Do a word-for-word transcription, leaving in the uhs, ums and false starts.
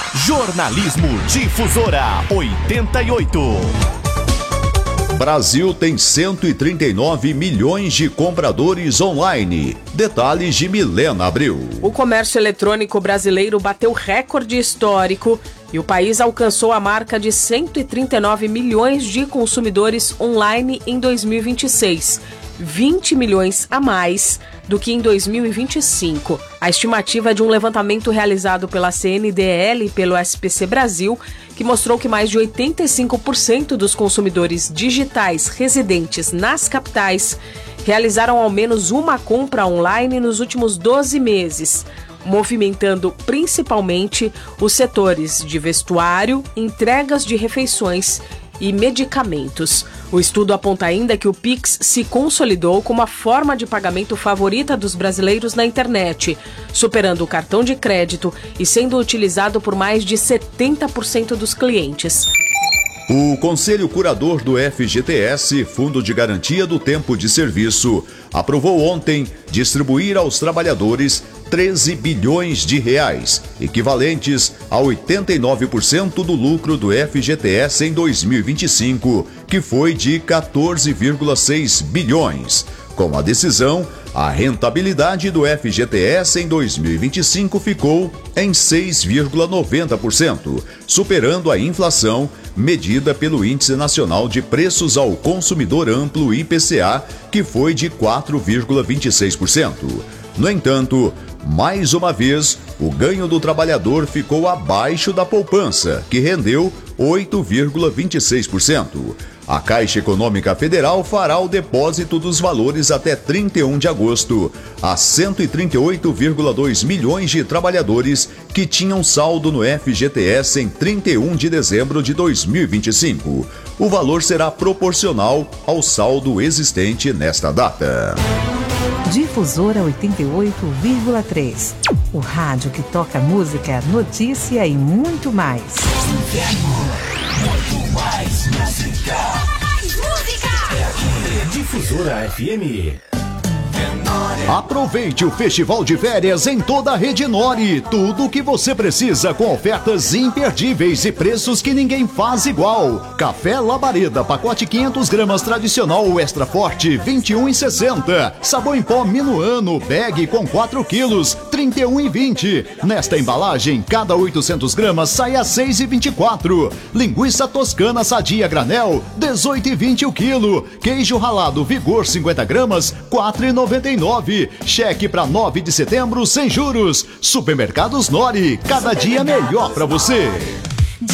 Jornalismo Difusora oitenta e oito. Brasil tem cento e trinta e nove milhões de compradores online. Detalhes de Milena Abreu. O comércio eletrônico brasileiro bateu recorde histórico e o país alcançou a marca de cento e trinta e nove milhões de consumidores online em dois mil e vinte e seis. vinte milhões a mais do que em dois mil e vinte e cinco. A estimativa é de um levantamento realizado pela C N D L e pelo S P C Brasil, que mostrou que mais de oitenta e cinco por cento dos consumidores digitais residentes nas capitais realizaram ao menos uma compra online nos últimos doze meses, movimentando principalmente os setores de vestuário, entregas de refeições e medicamentos. O estudo aponta ainda que o Pix se consolidou como a forma de pagamento favorita dos brasileiros na internet, superando o cartão de crédito e sendo utilizado por mais de setenta por cento dos clientes. O Conselho Curador do F G T S, Fundo de Garantia do Tempo de Serviço, aprovou ontem distribuir aos trabalhadores treze bilhões de reais, equivalentes a oitenta e nove por cento do lucro do F G T S em dois mil e vinte e cinco, que foi de quatorze vírgula seis bilhões. Com a decisão, a rentabilidade do F G T S em dois mil e vinte e cinco ficou em seis vírgula noventa por cento, superando a inflação medida pelo Índice Nacional de Preços ao Consumidor Amplo I P C A, que foi de quatro vírgula vinte e seis por cento. No entanto, mais uma vez, o ganho do trabalhador ficou abaixo da poupança, que rendeu oito vírgula vinte e seis por cento. A Caixa Econômica Federal fará o depósito dos valores até trinta e um de agosto a cento e trinta e oito vírgula dois milhões de trabalhadores que tinham saldo no F G T S em trinta e um de dezembro de dois mil e vinte e cinco. O valor será proporcional ao saldo existente nesta data. Difusora oitenta e oito vírgula três. O rádio que toca música, notícia e muito mais. Muito mais música. Mais música. É aqui, Difusora F M. Aproveite o Festival de Férias em toda a rede Nori. Tudo o que você precisa com ofertas imperdíveis e preços que ninguém faz igual. Café Labareda, pacote quinhentas gramas tradicional extra forte, vinte e um reais e sessenta centavos. Sabão em pó Minuano, bag com quatro quilos, trinta e um reais e vinte centavos. Nesta embalagem, cada oitocentas gramas sai a seis reais e vinte e quatro centavos. Linguiça toscana sadia granel, dezoito reais e vinte centavos o quilo. Queijo ralado Vigor cinquenta gramas, quatro reais e noventa e nove centavos. Cheque para nove de setembro sem juros. Supermercados Nori, cada dia melhor para você.